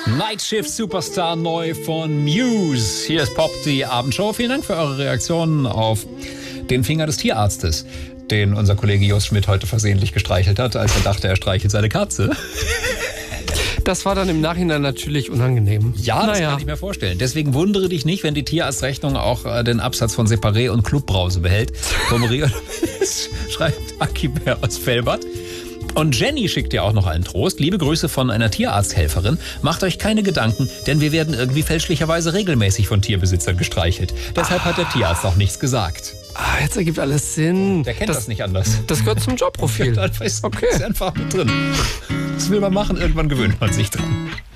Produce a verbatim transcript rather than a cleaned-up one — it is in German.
Nightshift Superstar neu von Muse. Hier ist Pop, die Abendshow. Vielen Dank für eure Reaktionen auf den Finger des Tierarztes, den unser Kollege Jost Schmidt heute versehentlich gestreichelt hat, als er dachte, er streichelt seine Katze. Das war dann im Nachhinein natürlich unangenehm. Ja, das naja. kann ich mir vorstellen. Deswegen wundere dich nicht, wenn die Tierarztrechnung auch äh, den Absatz von Separé und Clubbrause behält. Pommerie schreibt Aki Bär aus Felbert. Und Jenny schickt dir auch noch einen Trost. Liebe Grüße von einer Tierarzthelferin. Macht euch keine Gedanken, denn wir werden irgendwie fälschlicherweise regelmäßig von Tierbesitzern gestreichelt. Deshalb ah. hat der Tierarzt auch nichts gesagt. Ah, jetzt ergibt alles Sinn. Der kennt das, das nicht anders. Das gehört zum Jobprofil. Das ist, okay. ist einfach mit drin. Das will man machen, irgendwann gewöhnt man sich dran.